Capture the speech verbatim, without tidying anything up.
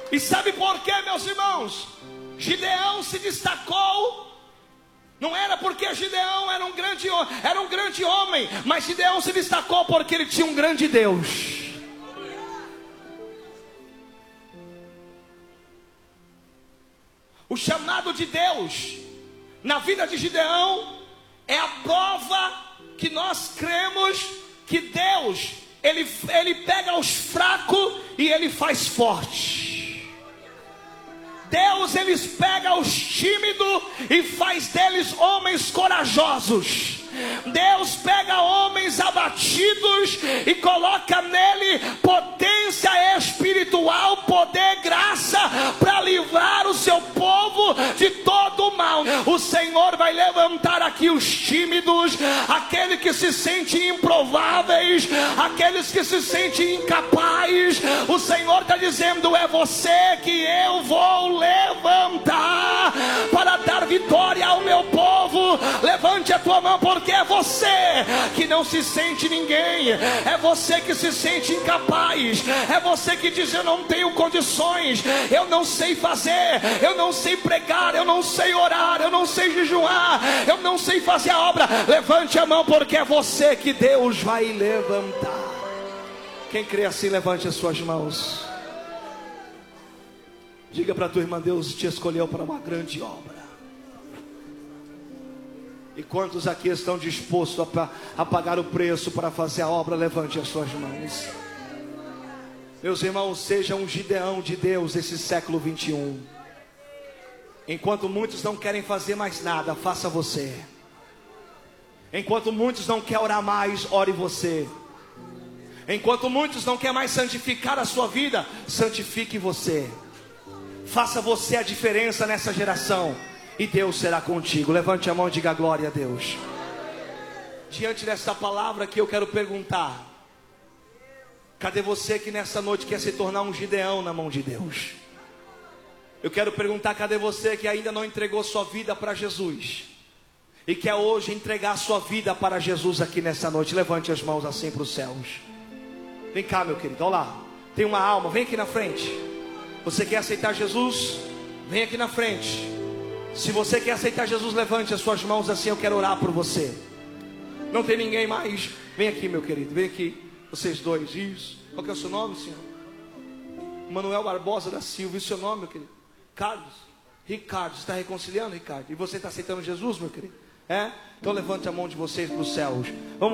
E sabe por quê, meus irmãos? Gideão se destacou. Não era porque Gideão era um grande, era um grande homem, mas Gideão se destacou porque ele tinha um grande Deus. O chamado de Deus na vida de Gideão é a prova que nós cremos que Deus, ele, ele pega os fracos e ele faz forte. Deus, ele pega os tímidos e faz deles homens corajosos. Deus pega homens abatidos e coloca nele potência espiritual, poder, graça, para livrar o seu povo de todo o mal. O Senhor vai levantar aqui os tímidos, aqueles que se sentem improváveis, aqueles que se sentem incapazes. O Senhor está dizendo: é você que eu vou levantar para dar vitória ao meu povo. Levante a tua mão, porque é você que não se sente ninguém, é você que se sente incapaz, é você que diz: eu não tenho condições, eu não sei fazer, eu não sei pregar, eu não sei orar, eu não sei jejuar, eu não sei fazer a obra. Levante a mão, porque é você que Deus vai levantar. Quem crê assim, levante as suas mãos. Diga para a tua irmã: Deus te escolheu para uma grande obra. E quantos aqui estão dispostos a, a pagar o preço para fazer a obra? Levante as suas mãos. Meus irmãos, seja um Gideão de Deus esse século vinte e um. Enquanto muitos não querem fazer mais nada, faça você. Enquanto muitos não querem orar mais, ore você. Enquanto muitos não querem mais santificar a sua vida, santifique você. Faça você a diferença nessa geração, e Deus será contigo. Levante a mão e diga glória a Deus. Diante dessa palavra aqui, eu quero perguntar: cadê você que nessa noite quer se tornar um Gideão na mão de Deus? Eu quero perguntar: cadê você que ainda não entregou sua vida para Jesus e quer hoje entregar sua vida para Jesus aqui nessa noite? Levante as mãos assim para os céus. Vem cá, meu querido, olha lá, tem uma alma, vem aqui na frente. Você quer aceitar Jesus? Vem aqui na frente. Se você quer aceitar Jesus, levante as suas mãos assim, eu quero orar por você. Não tem ninguém mais? Vem aqui, meu querido, vem aqui. Vocês dois, isso. Qual que é o seu nome, senhor? Manuel Barbosa da Silva. E o seu nome, meu querido? Carlos. Ricardo, você está reconciliando, Ricardo? E você está aceitando Jesus, meu querido? É? Então levante a mão de vocês para os céus. Vamos